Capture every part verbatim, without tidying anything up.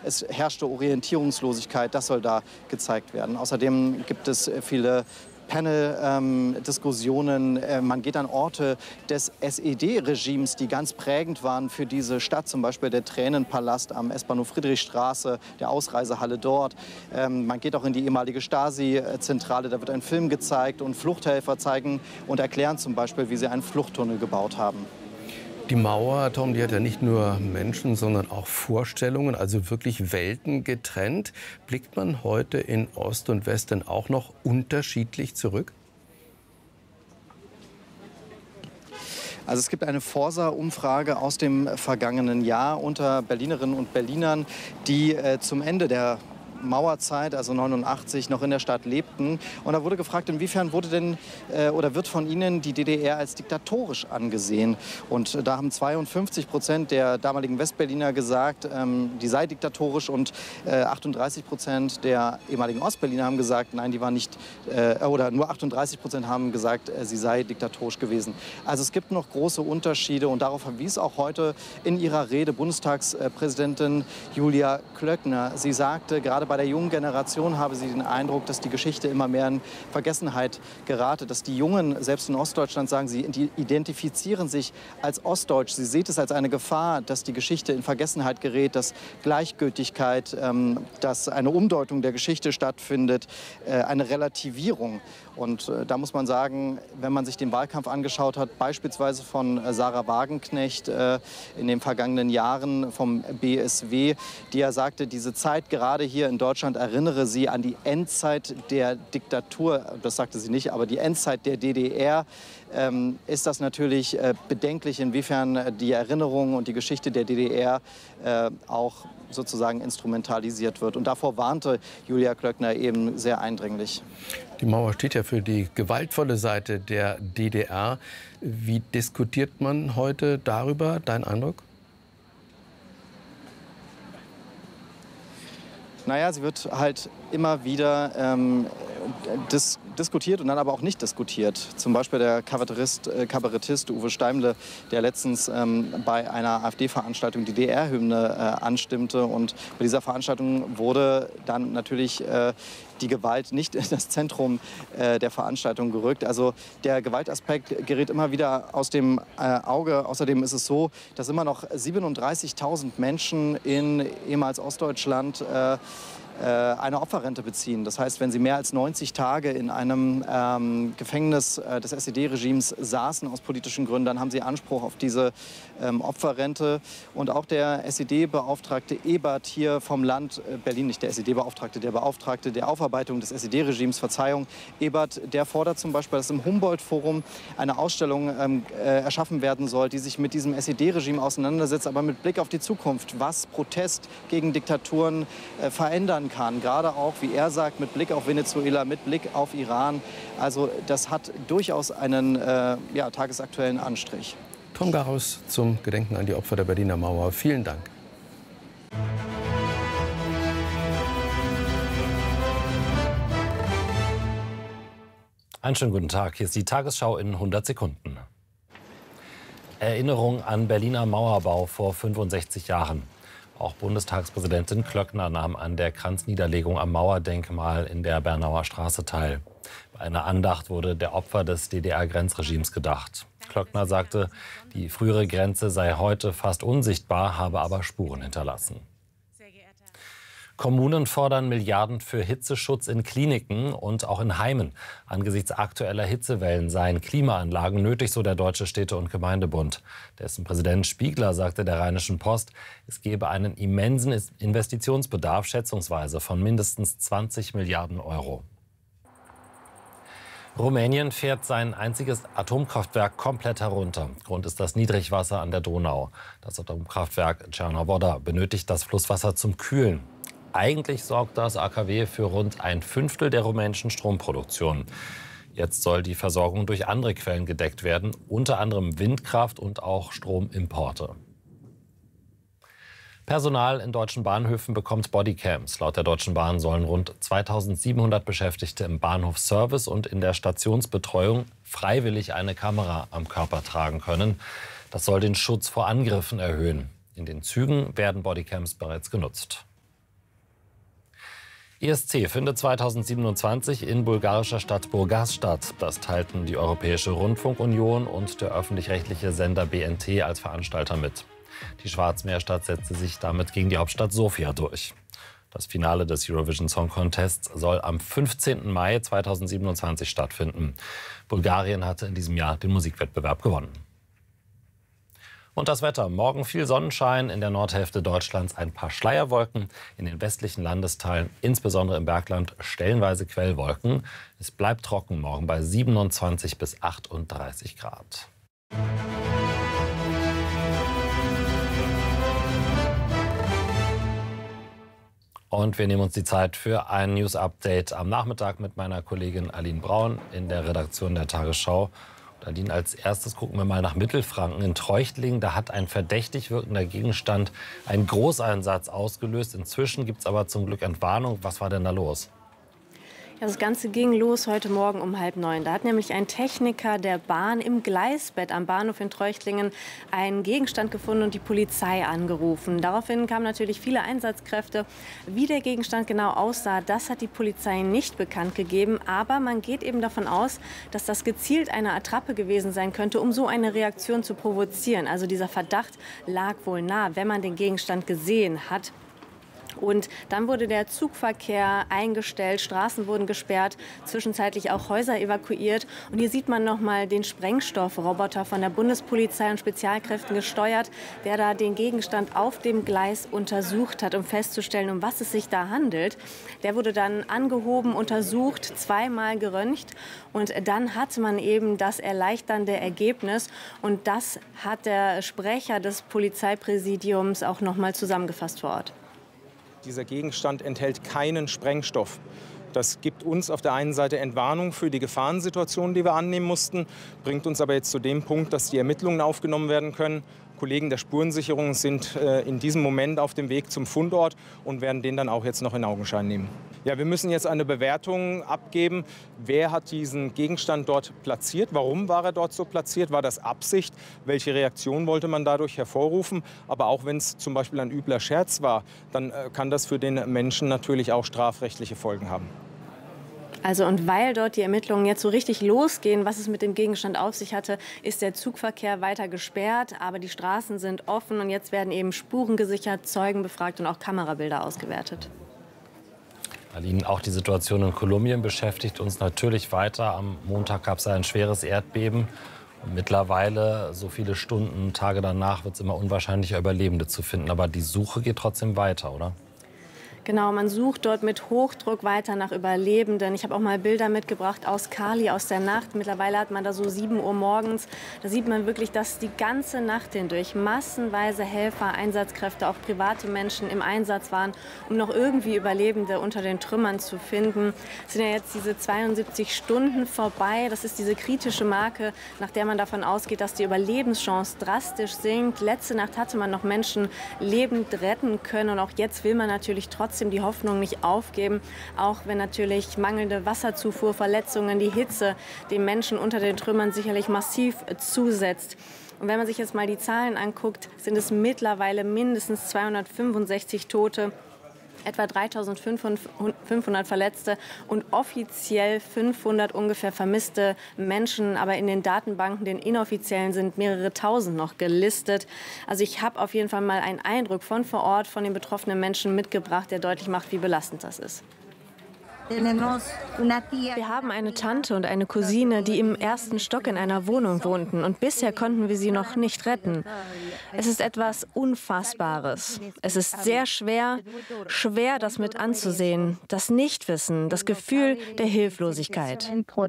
es herrschte Orientierungslosigkeit. Das soll da gezeigt werden. Außerdem gibt es viele Panel-Diskussionen. Ähm, äh, man geht an Orte des S E D-Regimes, die ganz prägend waren für diese Stadt. Zum Beispiel der Tränenpalast am S-Bahnhof Friedrichstraße, der Ausreisehalle dort. Ähm, man geht auch in die ehemalige Stasi-Zentrale. Da wird ein Film gezeigt und Fluchthelfer zeigen und erklären zum Beispiel, wie sie einen Fluchttunnel gebaut haben. Die Mauer, Tom, die hat ja nicht nur Menschen, sondern auch Vorstellungen, also wirklich Welten getrennt. Blickt man heute in Ost und West denn auch noch unterschiedlich zurück? Also es gibt eine Forsa-Umfrage aus dem vergangenen Jahr unter Berlinerinnen und Berlinern, die äh, zum Ende der Mauerzeit, also neunundachtzig, noch in der Stadt lebten. Und da wurde gefragt, inwiefern wurde denn äh, oder wird von ihnen die D D R als diktatorisch angesehen? Und äh, da haben zweiundfünfzig Prozent der damaligen Westberliner gesagt, ähm, die sei diktatorisch, und äh, achtunddreißig Prozent der ehemaligen Ostberliner haben gesagt, nein, die war nicht, äh, oder nur achtunddreißig Prozent haben gesagt, äh, sie sei diktatorisch gewesen. Also es gibt noch große Unterschiede, und darauf verwies auch heute in ihrer Rede Bundestagspräsidentin Julia Klöckner. Sie sagte, gerade bei der jungen Generation habe sie den Eindruck, dass die Geschichte immer mehr in Vergessenheit gerate, dass die Jungen, selbst in Ostdeutschland, sagen, sie identifizieren sich als Ostdeutsch. Sie sieht es als eine Gefahr, dass die Geschichte in Vergessenheit gerät, dass Gleichgültigkeit, ähm, dass eine Umdeutung der Geschichte stattfindet, äh, eine Relativierung. Und äh, da muss man sagen, wenn man sich den Wahlkampf angeschaut hat, beispielsweise von äh, Sarah Wagenknecht äh, in den vergangenen Jahren vom B S W, die ja sagte, diese Zeit gerade hier in Deutschland erinnere sie an die Endzeit der Diktatur, das sagte sie nicht, aber die Endzeit der D D R, ähm, ist das natürlich äh, bedenklich, inwiefern die Erinnerung und die Geschichte der D D R äh, auch sozusagen instrumentalisiert wird. Und davor warnte Julia Klöckner eben sehr eindringlich. Die Mauer steht ja für die gewaltvolle Seite der D D R. Wie diskutiert man heute darüber, dein Eindruck? Naja, sie wird halt immer wieder ähm, dis diskutiert und dann aber auch nicht diskutiert. Zum Beispiel der Kabarettist, äh, Kabarettist Uwe Steimle, der letztens ähm, bei einer AfD-Veranstaltung die D D R-Hymne äh, anstimmte. Und bei dieser Veranstaltung wurde dann natürlich äh, die Gewalt nicht in das Zentrum äh, der Veranstaltung gerückt. Also der Gewaltaspekt gerät immer wieder aus dem äh, Auge. Außerdem ist es so, dass immer noch siebenunddreißigtausend Menschen in ehemals Ostdeutschland äh, eine Opferrente beziehen. Das heißt, wenn sie mehr als neunzig Tage in einem ähm, Gefängnis äh, des S E D-Regimes saßen aus politischen Gründen, dann haben sie Anspruch auf diese ähm, Opferrente. Und auch der S E D-Beauftragte Ebert hier vom Land äh, Berlin, nicht der S E D-Beauftragte, der Beauftragte der Aufarbeitung des S E D-Regimes, Verzeihung, Ebert, der fordert zum Beispiel, dass im Humboldt-Forum eine Ausstellung ähm, äh, erschaffen werden soll, die sich mit diesem S E D-Regime auseinandersetzt, aber mit Blick auf die Zukunft, was Protest gegen Diktaturen äh, verändern kann. Gerade auch, wie er sagt, mit Blick auf Venezuela, mit Blick auf Iran. Also das hat durchaus einen äh, ja, tagesaktuellen Anstrich. Tom Garaus zum Gedenken an die Opfer der Berliner Mauer. Vielen Dank. Einen schönen guten Tag. Hier ist die Tagesschau in hundert Sekunden. Erinnerung an Berliner Mauerbau vor fünfundsechzig Jahren. Auch Bundestagspräsidentin Klöckner nahm an der Kranzniederlegung am Mauerdenkmal in der Bernauer Straße teil. Bei einer Andacht wurde der Opfer des D D R-Grenzregimes gedacht. Klöckner sagte, die frühere Grenze sei heute fast unsichtbar, habe aber Spuren hinterlassen. Kommunen fordern Milliarden für Hitzeschutz in Kliniken und auch in Heimen. Angesichts aktueller Hitzewellen seien Klimaanlagen nötig, so der Deutsche Städte- und Gemeindebund. Dessen Präsident Spiegler sagte der Rheinischen Post, es gebe einen immensen Investitionsbedarf, schätzungsweise von mindestens zwanzig Milliarden Euro. Rumänien fährt sein einziges Atomkraftwerk komplett herunter. Grund ist das Niedrigwasser an der Donau. Das Atomkraftwerk Czernowodda benötigt das Flusswasser zum Kühlen. Eigentlich sorgt das A K W für rund ein Fünftel der rumänischen Stromproduktion. Jetzt soll die Versorgung durch andere Quellen gedeckt werden, unter anderem Windkraft und auch Stromimporte. Personal in deutschen Bahnhöfen bekommt Bodycams. Laut der Deutschen Bahn sollen rund zweitausendsiebenhundert Beschäftigte im Bahnhofsservice und in der Stationsbetreuung freiwillig eine Kamera am Körper tragen können. Das soll den Schutz vor Angriffen erhöhen. In den Zügen werden Bodycams bereits genutzt. E S C findet zweitausendsiebenundzwanzig in bulgarischer Stadt Burgas statt. Das teilten die Europäische Rundfunkunion und der öffentlich-rechtliche Sender B N T als Veranstalter mit. Die Schwarzmeerstadt setzte sich damit gegen die Hauptstadt Sofia durch. Das Finale des Eurovision Song Contests soll am fünfzehnten Mai zweitausendsiebenundzwanzig stattfinden. Bulgarien hatte in diesem Jahr den Musikwettbewerb gewonnen. Und das Wetter. Morgen viel Sonnenschein, in der Nordhälfte Deutschlands ein paar Schleierwolken. In den westlichen Landesteilen, insbesondere im Bergland, stellenweise Quellwolken. Es bleibt trocken morgen bei siebenundzwanzig bis achtunddreißig Grad. Und wir nehmen uns die Zeit für ein News-Update am Nachmittag mit meiner Kollegin Aline Braun in der Redaktion der Tagesschau. Aline, als erstes gucken wir mal nach Mittelfranken. In Treuchtlingen, da hat ein verdächtig wirkender Gegenstand einen Großeinsatz ausgelöst. Inzwischen gibt es aber zum Glück Entwarnung. Was war denn da los? Das Ganze ging los heute Morgen um halb neun. Da hat nämlich ein Techniker der Bahn im Gleisbett am Bahnhof in Treuchtlingen einen Gegenstand gefunden und die Polizei angerufen. Daraufhin kamen natürlich viele Einsatzkräfte. Wie der Gegenstand genau aussah, das hat die Polizei nicht bekannt gegeben. Aber man geht eben davon aus, dass das gezielt eine Attrappe gewesen sein könnte, um so eine Reaktion zu provozieren. Also dieser Verdacht lag wohl nah, wenn man den Gegenstand gesehen hat. Und dann wurde der Zugverkehr eingestellt, Straßen wurden gesperrt, zwischenzeitlich auch Häuser evakuiert. Und hier sieht man noch mal den Sprengstoffroboter von der Bundespolizei und Spezialkräften gesteuert, der da den Gegenstand auf dem Gleis untersucht hat, um festzustellen, um was es sich da handelt. Der wurde dann angehoben, untersucht, zweimal geröntgt. Und dann hatte man eben das erleichternde Ergebnis. Und das hat der Sprecher des Polizeipräsidiums auch noch mal zusammengefasst vor Ort. Dieser Gegenstand enthält keinen Sprengstoff. Das gibt uns auf der einen Seite Entwarnung für die Gefahrensituation, die wir annehmen mussten, bringt uns aber jetzt zu dem Punkt, dass die Ermittlungen aufgenommen werden können. Kollegen der Spurensicherung sind äh, in diesem Moment auf dem Weg zum Fundort und werden den dann auch jetzt noch in Augenschein nehmen. Ja, wir müssen jetzt eine Bewertung abgeben. Wer hat diesen Gegenstand dort platziert? Warum war er dort so platziert? War das Absicht? Welche Reaktion wollte man dadurch hervorrufen? Aber auch wenn es zum Beispiel ein übler Scherz war, dann äh, kann das für den Menschen natürlich auch strafrechtliche Folgen haben. Also und weil dort die Ermittlungen jetzt so richtig losgehen, was es mit dem Gegenstand auf sich hatte, ist der Zugverkehr weiter gesperrt. Aber die Straßen sind offen und jetzt werden eben Spuren gesichert, Zeugen befragt und auch Kamerabilder ausgewertet. Aline, auch die Situation in Kolumbien beschäftigt uns natürlich weiter. Am Montag gab es ein schweres Erdbeben. Und mittlerweile, so viele Stunden, Tage danach, wird es immer unwahrscheinlicher, Überlebende zu finden. Aber die Suche geht trotzdem weiter, oder? Genau, man sucht dort mit Hochdruck weiter nach Überlebenden. Ich habe auch mal Bilder mitgebracht aus Cali, aus der Nacht. Mittlerweile hat man da so sieben Uhr morgens. Da sieht man wirklich, dass die ganze Nacht hindurch massenweise Helfer, Einsatzkräfte, auch private Menschen im Einsatz waren, um noch irgendwie Überlebende unter den Trümmern zu finden. Es sind ja jetzt diese zweiundsiebzig Stunden vorbei. Das ist diese kritische Marke, nach der man davon ausgeht, dass die Überlebenschance drastisch sinkt. Letzte Nacht hatte man noch Menschen lebend retten können. Und auch jetzt will man natürlich trotzdem die Hoffnung nicht aufgeben, auch wenn natürlich mangelnde Wasserzufuhr, Verletzungen, die Hitze den Menschen unter den Trümmern sicherlich massiv zusetzt. Und wenn man sich jetzt mal die Zahlen anguckt, sind es mittlerweile mindestens zweihundertfünfundsechzig Tote, etwa dreitausendfünfhundert Verletzte und offiziell fünfhundert ungefähr vermisste Menschen. Aber in den Datenbanken, den inoffiziellen, sind mehrere Tausend noch gelistet. Also ich habe auf jeden Fall mal einen Eindruck von vor Ort, von den betroffenen Menschen mitgebracht, der deutlich macht, wie belastend das ist. Wir haben eine Tante und eine Cousine, die im ersten Stock in einer Wohnung wohnten. Und bisher konnten wir sie noch nicht retten. Es ist etwas Unfassbares. Es ist sehr schwer, schwer das mit anzusehen. Das Nichtwissen, das Gefühl der Hilflosigkeit.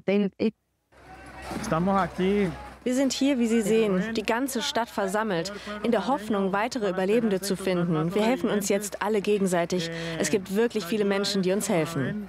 Wir sind hier, wie Sie sehen, die ganze Stadt versammelt, in der Hoffnung, weitere Überlebende zu finden. Wir helfen uns jetzt alle gegenseitig. Es gibt wirklich viele Menschen, die uns helfen.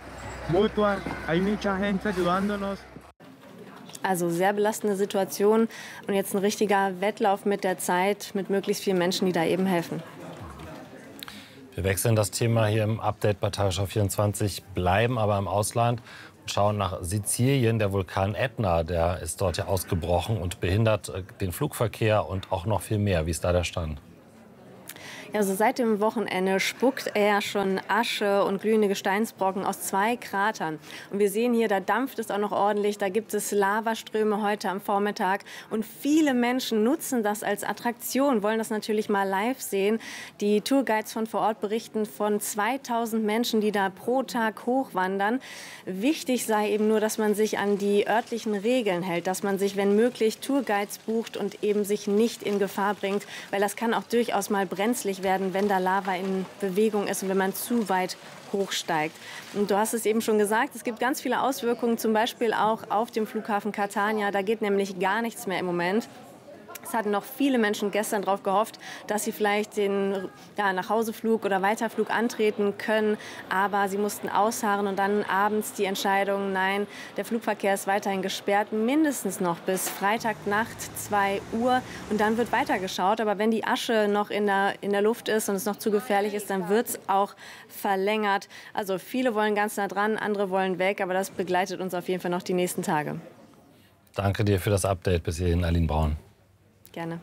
Also sehr belastende Situation und jetzt ein richtiger Wettlauf mit der Zeit, mit möglichst vielen Menschen, die da eben helfen. Wir wechseln das Thema hier im Update bei Tagesschau vierundzwanzig, bleiben aber im Ausland und schauen nach Sizilien. Der Vulkan Ätna, der ist dort ja ausgebrochen und behindert den Flugverkehr und auch noch viel mehr. Wie ist da der Stand? Also seit dem Wochenende spuckt er schon Asche und glühende Gesteinsbrocken aus zwei Kratern. Und wir sehen hier, da dampft es auch noch ordentlich, da gibt es Lavaströme heute am Vormittag. Und viele Menschen nutzen das als Attraktion, wollen das natürlich mal live sehen. Die Tourguides von vor Ort berichten von zweitausend Menschen, die da pro Tag hochwandern. Wichtig sei eben nur, dass man sich an die örtlichen Regeln hält, dass man sich, wenn möglich, Tourguides bucht und eben sich nicht in Gefahr bringt, weil das kann auch durchaus mal brenzlig werden, wenn da Lava in Bewegung ist und wenn man zu weit hochsteigt. Und du hast es eben schon gesagt, es gibt ganz viele Auswirkungen, zum Beispiel auch auf dem Flughafen Catania. Da geht nämlich gar nichts mehr im Moment. Es hatten noch viele Menschen gestern darauf gehofft, dass sie vielleicht den ja, Nachhauseflug oder Weiterflug antreten können. Aber sie mussten ausharren und dann abends die Entscheidung, nein, der Flugverkehr ist weiterhin gesperrt, mindestens noch bis Freitagnacht zwei Uhr. Und dann wird weitergeschaut. Aber wenn die Asche noch in der, in der Luft ist und es noch zu gefährlich ist, dann wird es auch verlängert. Also viele wollen ganz nah dran, andere wollen weg. Aber das begleitet uns auf jeden Fall noch die nächsten Tage. Danke dir für das Update. Bis hierhin, Aline Braun. Gerne.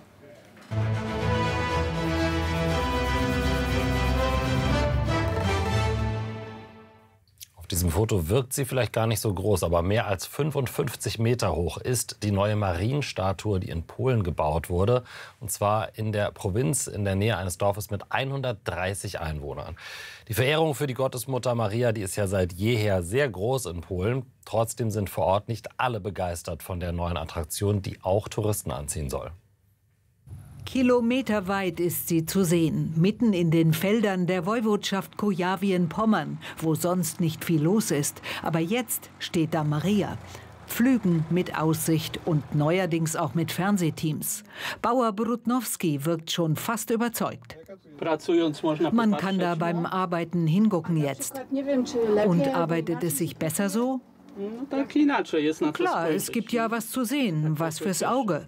Auf diesem Foto wirkt sie vielleicht gar nicht so groß, aber mehr als fünfundfünfzig Meter hoch ist die neue Marienstatue, die in Polen gebaut wurde. Und zwar in der Provinz in der Nähe eines Dorfes mit hundertdreißig Einwohnern. Die Verehrung für die Gottesmutter Maria, die ist ja seit jeher sehr groß in Polen. Trotzdem sind vor Ort nicht alle begeistert von der neuen Attraktion, die auch Touristen anziehen soll. Kilometerweit ist sie zu sehen, mitten in den Feldern der Woiwodschaft Kujawien-Pommern, wo sonst nicht viel los ist. Aber jetzt steht da Maria. Pflügen mit Aussicht und neuerdings auch mit Fernsehteams. Bauer Brudnowski wirkt schon fast überzeugt. Man kann da beim Arbeiten hingucken jetzt. Und arbeitet es sich besser so? Klar, es gibt ja was zu sehen, was fürs Auge.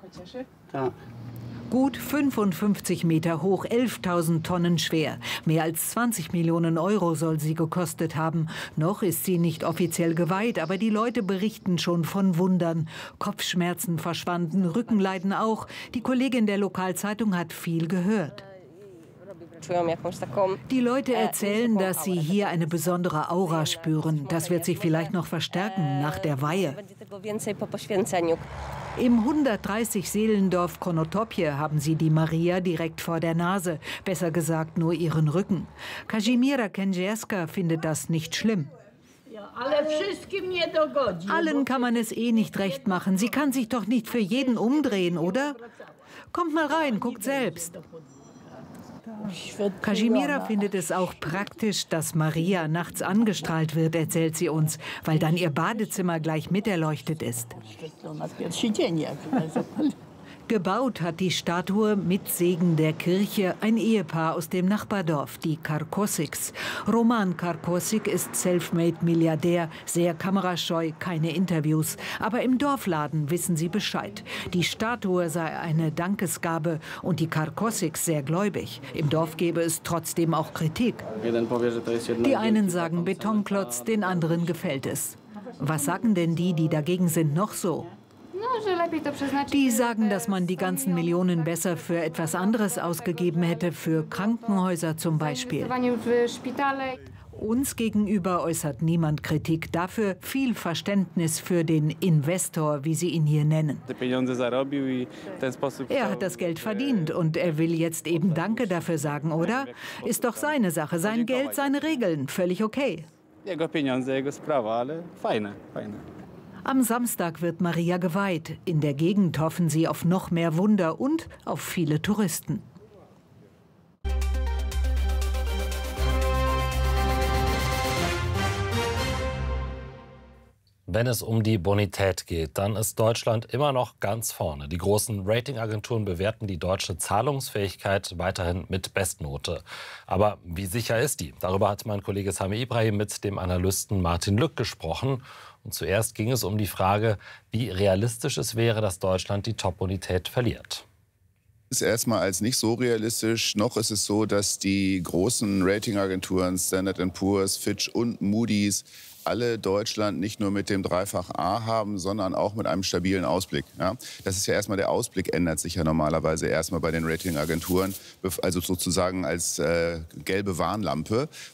Gut fünfundfünfzig Meter hoch, elftausend Tonnen schwer. Mehr als zwanzig Millionen Euro soll sie gekostet haben. Noch ist sie nicht offiziell geweiht, aber die Leute berichten schon von Wundern. Kopfschmerzen verschwanden, Rückenleiden auch. Die Kollegin der Lokalzeitung hat viel gehört. Die Leute erzählen, dass sie hier eine besondere Aura spüren. Das wird sich vielleicht noch verstärken nach der Weihe. Im hundertdreißig Seelendorf Konotopje haben sie die Maria direkt vor der Nase. Besser gesagt nur ihren Rücken. Kazimierza Kędzierska findet das nicht schlimm. Allen kann man es eh nicht recht machen. Sie kann sich doch nicht für jeden umdrehen, oder? Kommt mal rein, guckt selbst. Kazimierza findet es auch praktisch, dass Maria nachts angestrahlt wird, erzählt sie uns, weil dann ihr Badezimmer gleich miterleuchtet ist. Gebaut hat die Statue mit Segen der Kirche ein Ehepaar aus dem Nachbardorf, die Karkosiks. Roman Karkosik ist Selfmade-Milliardär, sehr kamerascheu, keine Interviews. Aber im Dorfladen wissen sie Bescheid. Die Statue sei eine Dankesgabe und die Karkosiks sehr gläubig. Im Dorf gäbe es trotzdem auch Kritik. Die einen sagen Betonklotz, den anderen gefällt es. Was sagen denn die, die dagegen sind, noch so? Die sagen, dass man die ganzen Millionen besser für etwas anderes ausgegeben hätte, für Krankenhäuser zum Beispiel. Uns gegenüber äußert niemand Kritik, dafür viel Verständnis für den Investor, wie sie ihn hier nennen. Er hat das Geld verdient und er will jetzt eben Danke dafür sagen, oder? Ist doch seine Sache, sein Geld, seine Regeln, völlig okay. Am Samstag wird Maria geweiht. In der Gegend hoffen sie auf noch mehr Wunder und auf viele Touristen. Wenn es um die Bonität geht, dann ist Deutschland immer noch ganz vorne. Die großen Ratingagenturen bewerten die deutsche Zahlungsfähigkeit weiterhin mit Bestnote. Aber wie sicher ist die? Darüber hat mein Kollege Sami Ibrahim mit dem Analysten Martin Lück gesprochen. Und zuerst ging es um die Frage, wie realistisch es wäre, dass Deutschland die Top-Bonität verliert. es erstmal als nicht so realistisch. Noch ist es so, dass die großen Ratingagenturen Standard and Poor's, Fitch und Moody's alle Deutschland nicht nur mit dem Dreifach A haben, sondern auch mit einem stabilen Ausblick. Ja? Das ist ja erstmal, der Ausblick ändert sich ja normalerweise erstmal bei den Ratingagenturen, also sozusagen als äh, gelbe Warnlampe.